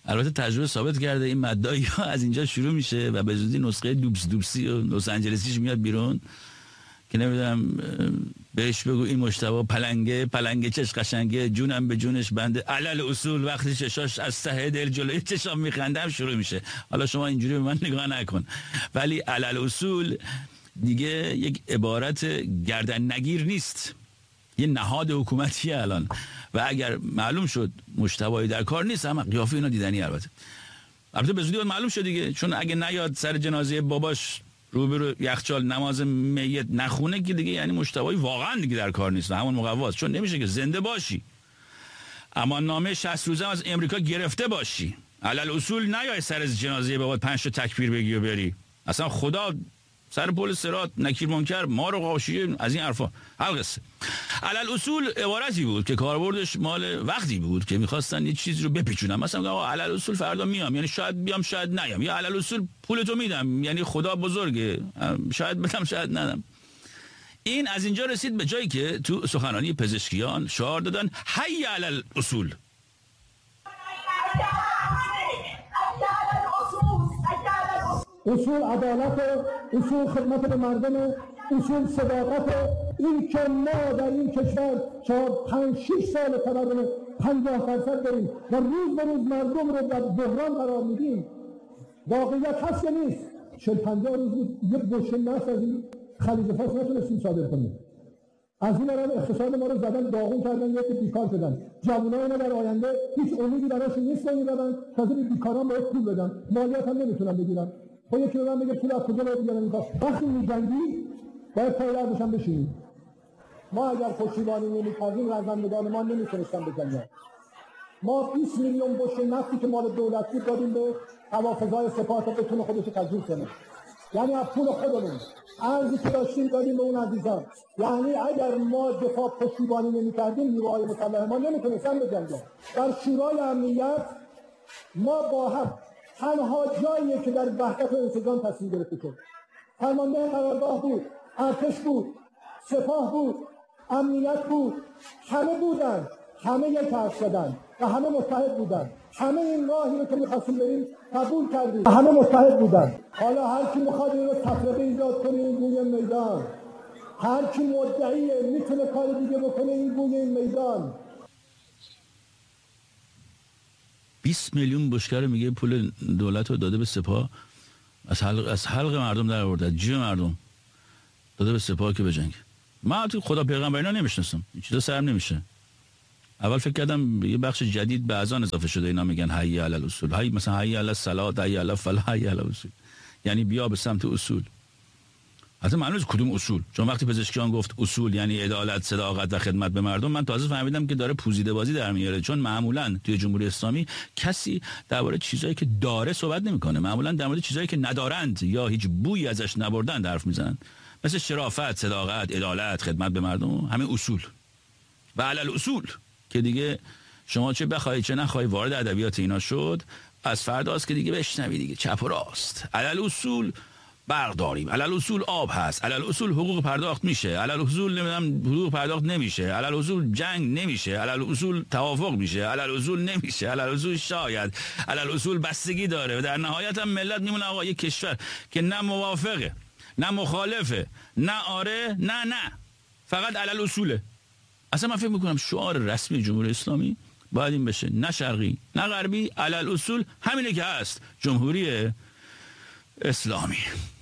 البته تجربه ثابت کرده این مدعی ها از اینجا شروع میشه و به زودی نسخه دوبسی و لس آنجلسیش میاد بیرون که نمیدونم بهش بگو این مجتبی پلنگه چش قشنگه، جونم به جونش بنده، علل اصول وقتی چشاش از ته دل جلوی چشام میخندم شروع میشه. حالا شما اینجوری به من نگاه نکن، ولی علل اصول دیگه یک عبارت گردن نگیر نیست، یه نهاد حکومتی الان. و اگر معلوم شد مجتبی در کار نیست، هم قیافه اینا دیدنی البته به زودی معلوم شد دیگه، چون اگه نیاد سر جنازه باباش روبرو یخچال نماز میت نخونه که دیگه یعنی مجتبی واقعا دیگه در کار نیست، همون مقواست. چون نمیشه که زنده باشی اما نامه 60 روزه از امریکا گرفته باشی، علل اصول نیای سر جنازه بابات 5 تا تکبیر بگی و بری، اصلا خدا سر پل صراط نکیر منکر ما رو غاشیه از این حرفا. القصه علل اصول عبارتی بود که کاربردش مال وقتی بود که میخواستن یه چیزی رو بپیچونن، مثلا آقا علل اصول فردا میام، یعنی شاید بیام شاید نیام، یا علل اصول پولتو میدم، یعنی خدا بزرگه شاید بدم شاید ندم. این از اینجا رسید به جایی که تو سخنرانی پزشکیان شعار دادن حی علل اصول. اصول عدالت، اصول خدمت به مردم، اصول صداقت. این که ما در این کشور 4-5-6 سال تورم 50% داریم و روز به روز مردم رو در بحران قرار میدیم، واقعیت هست یا نیست؟ 40-50 روز یک گوشه نفت از این خلیج فارس نتونستیم صادر کنیم. از این برای اقتصاد ما رو زدن داغون کردن، یکی بیکار شدن. جوانای ما در آینده هیچ امیدی براشون نیست، نمیدونن تازه به بیکاران باید پول بدن، مالیات هم نمیتونن بگیرن. خب یکی به من بگه پول از کجا باید بیارن؟ وقتی می‌جنگی باید پای دردش هم بشینیم. ما اگر پشتیبانی نمی‌کردیم رزمندگان ما نمیتونستن بجنگن. ما 20 میلیون بشکه نفتی که مال دولت بود دادیم به حوافظهای سپاه تا بتونه خودش رو تجهیز کنه، یعنی از پول خودمون ارزی که داشتیم دادیم به اون عزیزان. یعنی اگر ما دفاع پشتیبانی نمی‌کردیم نیروهای مسلح ما نمیتونستن بجنگن. در شورای امنیت ما با هم تنها جاییه که در وحدت و انسجام تصمیم گرفته شد. فرمانده قرارگاه بود، ارتش بود، سپاه بود، امنیت بود، همه بودن، همه یک حرف زدن و همه متحد بودن. همه این راهی رو که می‌خواستیم بریم قبول کردیم، همه متحد بودن. حالا هر کی می‌خواد این رو تفرقه ایجاد کنه این گوی میدان، هر کی مدعیه میتونه کار دیگه بکنه این گوی این میدان. 20 میلیون بشکه میگه پول دولت رو داده به سپاه، از حلق مردم در آورده، از جیب مردم داده به سپاه که بجنگ. من تو خدا پیغمبر اینا نمیشناسم، این چیزا سرم نمیشه. اول فکر کردم یه بخش جدید به اذان اضافه شده، اینا میگن حی علی الاصول، حی مثلا حی علی الصلاه، حی علی الفلاح، حی علی الاصول، یعنی بیا به سمت اصول. اصلا معلومه کدوم اصول، چون وقتی پزشکیان گفت اصول یعنی عدالت، صداقت و خدمت به مردم، من تازه فهمیدم که داره پوزیده بازی در میاره. چون معمولا توی جمهوری اسلامی کسی درباره چیزایی که داره صحبت نمیکنه، معمولا در مورد چیزایی که ندارند یا هیچ بویی ازش نبردن حرف میزنن، مثل شرافت، صداقت، عدالت، خدمت به مردم، همه اصول. و علل اصول که دیگه شما چه بخوای چه نخوای وارد ادبیات اینا شد، از فرداست که دیگه بشنوی دیگه چپ و راست. علل اصول برق داریم، علل اصول آب هست، علل اصول حقوق پرداخت میشه، علل اصول نمیدونم حقوق پرداخت نمیشه، علل اصول جنگ نمیشه، علل اصول توافق میشه، علل اصول نمیشه، علل اصول شاید، علل اصول بستگی داره. و در نهایت هم ملت میمونه آقا یک کشور که نه موافقه نه مخالفه نه آره نه فقط علل اصوله. اصلا من فکر میکنم شعار رسمی جمهوری اسلامی باید این بشه، نه شرقی نه غربی، علل اصول همینه که هست، جمهوری اسلامی.